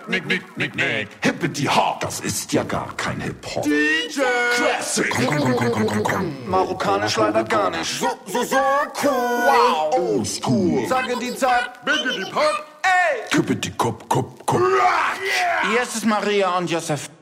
nick, nick, nick, nick. Hippity Hop, das ist ja gar kein Hip-Hop. DJ Classic, komm. Marokkanisch leider gar nicht. So cool. Wow, old school. Sage die Zeit, Biggie die Pop. ey! Hippity Kop. Hier ist es Maria und Josef